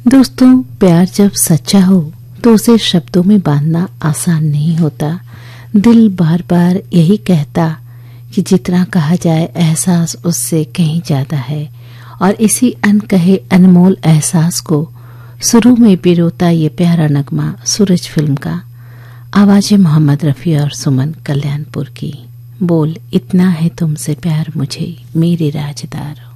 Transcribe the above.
दोस्तों, प्यार जब सच्चा हो तो उसे शब्दों में बांधना आसान नहीं होता। दिल बार बार यही कहता कि जितना कहा जाए एहसास उससे कहीं ज्यादा है, और इसी अनकहे अनमोल एहसास को शुरू में पिरोता ये प्यारा नगमा सूरज फिल्म का। आवाजें मोहम्मद रफी और सुमन कल्याणपुर की। बोल, इतना है तुमसे प्यार मुझे मेरे राजदार।